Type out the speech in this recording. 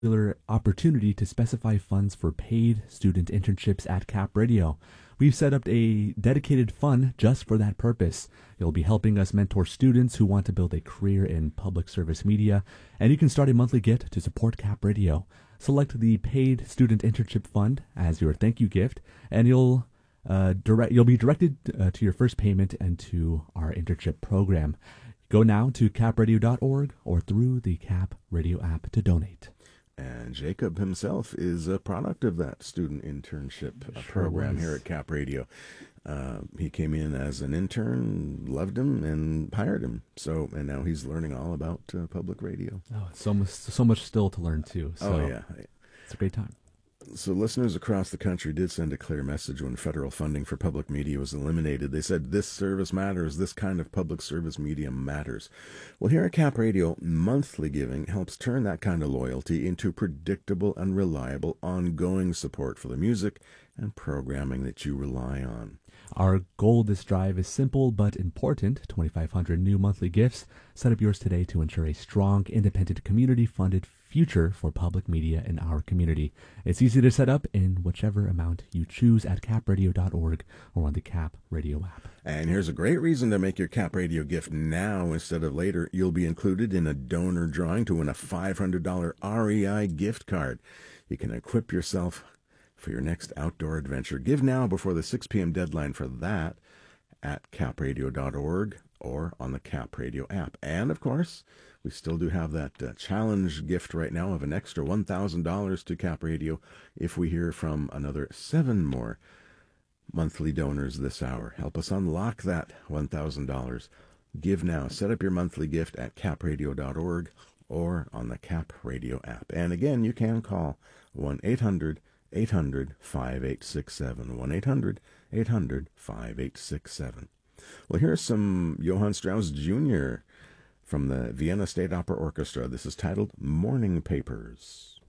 opportunity to specify funds for paid student internships at Cap Radio. We've set up a dedicated fund just for that purpose. You'll be helping us mentor students who want to build a career in public service media, and you can start a monthly gift to support Cap Radio. Select the paid student internship fund as your thank you gift, and you'll be directed to your first payment and to our internship program. Go now to capradio.org or through the Cap Radio app to donate. And Jacob himself is a product of that student internship program here at Cap Radio. He came in as an intern, loved him, and hired him. And now he's learning all about public radio. Oh, so much still to learn too. So oh yeah, it's a great time. So listeners across the country did send a clear message when federal funding for public media was eliminated. They said, this service matters. This kind of public service media matters. Well, here at Cap Radio, monthly giving helps turn that kind of loyalty into predictable and reliable ongoing support for the music and programming that you rely on. Our goal this drive is simple but important, 2,500 new monthly gifts. Set up yours today to ensure a strong, independent, community-funded future for public media in our community. It's easy to set up in whichever amount you choose at capradio.org or on the Cap Radio app. And here's a great reason to make your Cap Radio gift now instead of later. You'll be included in a donor drawing to win a $500 REI gift card. You can equip yourself for your next outdoor adventure. Give now before the 6 p.m. deadline for that at capradio.org or on the Cap Radio app. And, of course, we still do have that challenge gift right now of an extra $1,000 to Cap Radio if we hear from another 7 more monthly donors this hour. Help us unlock that $1,000. Give now. Set up your monthly gift at capradio.org or on the Cap Radio app. And, again, you can call 1-800-800-5867, 1-800-800-5867. Well, here's some Johann Strauss Jr. from the Vienna State Opera Orchestra. This is titled Morning Papers.